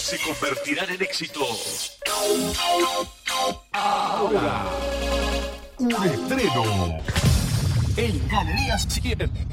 se convertirán en éxito. Ahora, un estreno en Galerías 100.